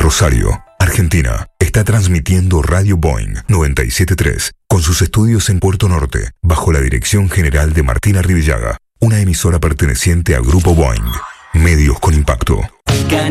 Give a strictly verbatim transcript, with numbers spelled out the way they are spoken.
Rosario, Argentina, está transmitiendo Radio Boing noventa y siete punto tres con sus estudios en Puerto Norte, bajo la dirección general de Martina Rivillaga, una emisora perteneciente a Grupo Boing. Medios con impacto.